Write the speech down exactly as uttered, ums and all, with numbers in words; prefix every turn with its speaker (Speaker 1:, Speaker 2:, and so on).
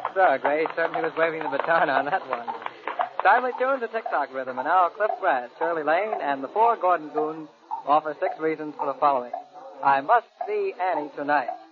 Speaker 1: So, Gray certainly was waving the baton on that one. Timely tunes, a tick-tock rhythm, and now Cliff Grass, Shirley Lane, and the four Gordon Goons offer six reasons for the following. I must see Annie tonight.